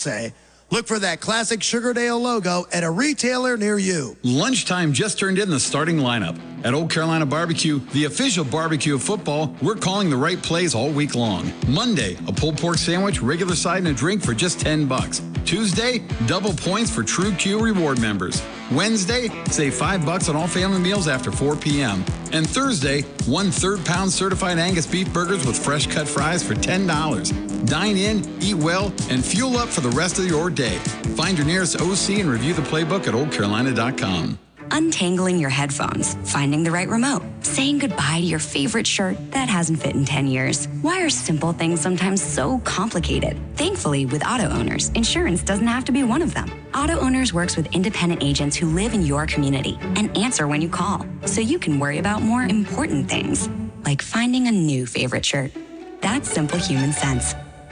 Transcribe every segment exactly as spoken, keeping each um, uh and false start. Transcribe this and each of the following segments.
say. Look for that classic Sugardale logo at a retailer near you. Lunchtime just turned in the starting lineup. At Old Carolina Barbecue, the official barbecue of football, we're calling the right plays all week long. Monday, a pulled pork sandwich, regular side, and a drink for just ten bucks. Tuesday, double points for True Q Reward members. Wednesday, save five bucks on all family meals after four p.m. And Thursday, one third pound certified Angus beef burgers with fresh cut fries for ten dollars. Dine in, eat well, and fuel up for the rest of your day. Find your nearest O C and review the playbook at old carolina dot com. Untangling your headphones, finding the right remote, saying goodbye to your favorite shirt that hasn't fit in ten years. Why are simple things sometimes so complicated? Thankfully, with auto owners, insurance doesn't have to be one of them. Auto Owners works with independent agents who live in your community and answer when you call, so you can worry about more important things, like finding a new favorite shirt. That's simple human sense.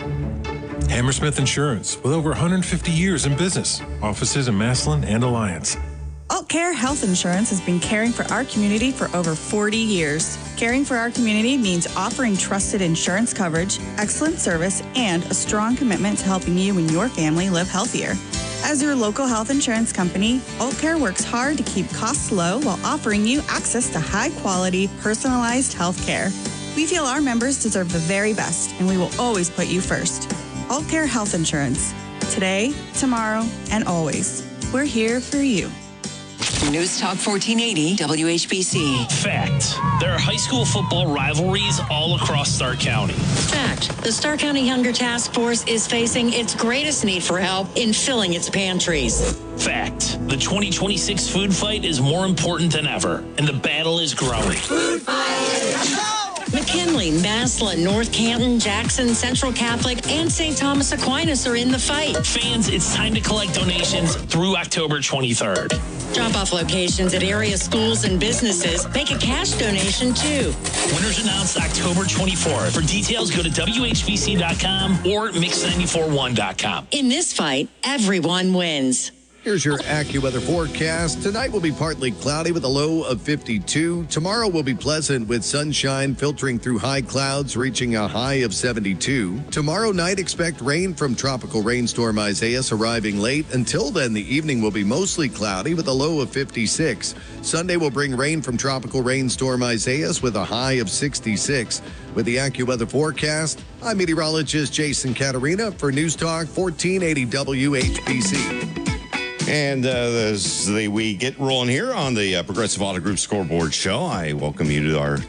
Hammersmith Insurance, with over one hundred fifty years in business. Offices in Massillon and Alliance. AltCare Health Insurance has been caring for our community for over forty years. Caring for our community means offering trusted insurance coverage, excellent service, and a strong commitment to helping you and your family live healthier. As your local health insurance company, AltCare works hard to keep costs low while offering you access to high-quality, personalized health care. We feel our members deserve the very best, and we will always put you first. AltCare Health Insurance. Today, tomorrow, and always. We're here for you. News Talk fourteen eighty W H B C. Fact. There are high school football rivalries all across Stark County. Fact. The Stark County Hunger Task Force is facing its greatest need for help in filling its pantries. Fact. The twenty twenty-six food fight is more important than ever, and the battle is growing. Food fight! McKinley, Massillon, North Canton, Jackson, Central Catholic, and Saint Thomas Aquinas are in the fight. Fans, it's time to collect donations through October twenty-third. Drop-off locations at area schools and businesses. Make a cash donation, too. Winners announced October twenty-fourth. For details, go to W H B C dot com or mix nine four one dot com. In this fight, everyone wins. Here's your AccuWeather forecast. Tonight will be partly cloudy with a low of fifty-two. Tomorrow will be pleasant with sunshine filtering through high clouds, reaching a high of seventy-two. Tomorrow night, expect rain from Tropical Rainstorm Isaias arriving late. Until then, the evening will be mostly cloudy with a low of fifty-six. Sunday will bring rain from Tropical Rainstorm Isaias with a high of sixty-six. With the AccuWeather forecast, I'm meteorologist Jason Caterina for News Talk fourteen eighty W H B C. And uh, as the, we get rolling here on the uh, Progressive Auto Group Scoreboard Show, I welcome you to our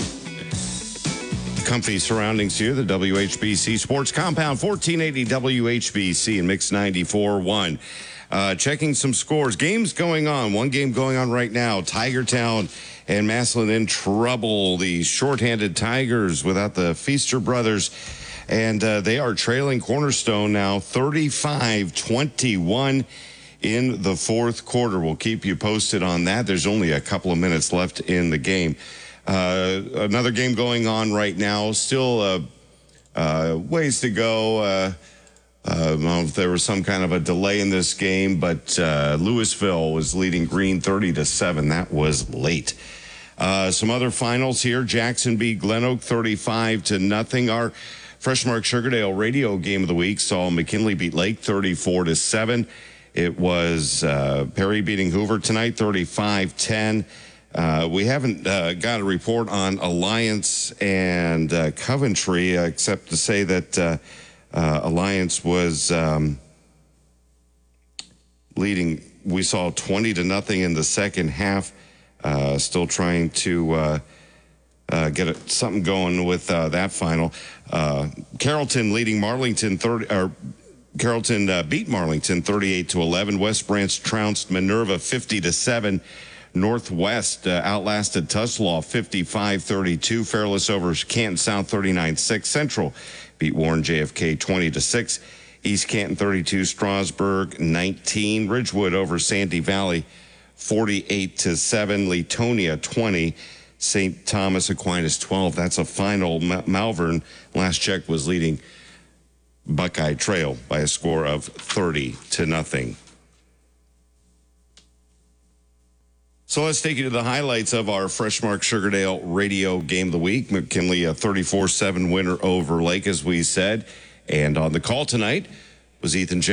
comfy surroundings here, the W H B C Sports Compound, fourteen eighty W H B C and Mix ninety-four point one. Uh, checking some scores. Games going on. One game going on right now. Tigertown and Massillon in trouble. The shorthanded Tigers without the Feaster brothers. And uh, they are trailing Cornerstone now thirty-five twenty-one. In the fourth quarter. We'll keep you posted on that. There's only a couple of minutes left in the game. Uh, another game going on right now. Still uh, uh, ways to go. Uh, uh, I don't know if there was some kind of a delay in this game, but uh, Louisville was leading Green thirty to seven. That was late. Uh, some other finals here. Jackson beat Glen Oak thirty-five to nothing. Our Freshmark Sugardale radio game of the week saw McKinley beat Lake thirty-four to seven. It was uh, Perry beating Hoover tonight, thirty-five ten. Uh, we haven't uh, got a report on Alliance and uh, Coventry, uh, except to say that uh, uh, Alliance was um, leading. We saw twenty to nothing in the second half. Uh, still trying to uh, uh, get a, something going with uh, that final. Uh, Carrollton leading Marlington thirty. Or, Carrollton uh, beat Marlington thirty-eight to eleven. West Branch trounced Minerva fifty to seven. Northwest uh, outlasted Tuslaw fifty-five thirty-two. Fairless over Canton South thirty-nine six. Central beat Warren J F K twenty to six. East Canton thirty-two. Strasburg nineteen. Ridgewood over Sandy Valley forty-eight to seven. Leetonia twenty. Saint Thomas Aquinas twelve. That's a final. Ma- Malvern, last check, was leading Buckeye Trail by a score of thirty to nothing. So let's take you to the highlights of our Freshmark Sugardale radio game of the week. McKinley, a thirty-four seven winner over Lake, as we said. And on the call tonight was Ethan Jackson.